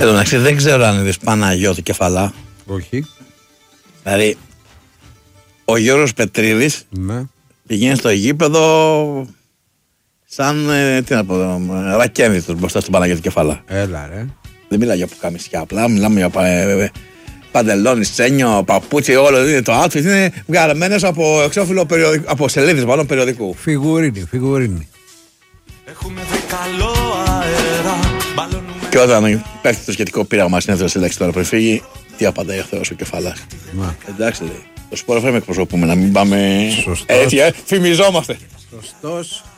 Εδώ μεταξύ δεν ξέρω αν είδες Παναγιώτη Κεφαλά. Όχι. Δηλαδή, ο Γιώργος Πετρίδης πηγαίνει στο γήπεδο σαν, τι να πω, ρακένδυτος μπροστά στον Παναγιώτη Κεφαλά. Έλα ρε. Δεν μιλάω για πουκάμισια, απλά μιλάμε για παντελόνι, σένιο, παπούτσι, όλο είναι το outfit είναι βγαλμένος από εξώφυλλο περιοδικού, από σελίδες μάλλον περιοδικού. Φιγουρίνι. Έχουμε βρει καλό αέρα. Και όταν πέφτει το σχετικό πείραγμα συνέδριο σύνταξη τώρα πριν φύγει, τι απαντάει ο Θεός ο Κεφαλάς. Εντάξει λέει. Το Sport FM εκπροσωπούμε, να μην πάμε. Σωστός. Έτσι, φημιζόμαστε. Σωστός.